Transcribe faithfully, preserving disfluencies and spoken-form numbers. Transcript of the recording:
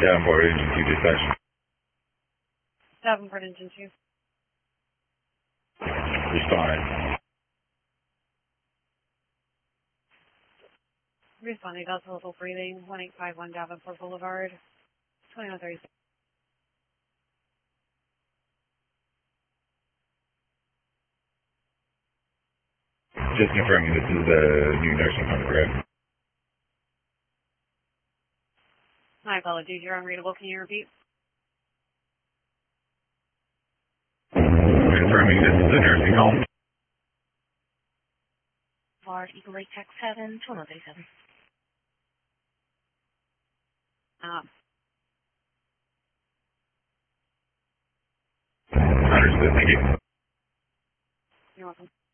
Davenport Engine two dispatch. Davenport Engine two. Responding. Responding, that's a little breathing, one eight five one Davenport Boulevard, twenty-one thirty-six. Just confirming this is the new nursing home, correct? My apologies, you're unreadable. Can you repeat? Confirming this is the nursing home. Boulevard, Eagle Lake, Tech seven, twenty-one thirty-seven. Um, Understood, thank you. you're welcome.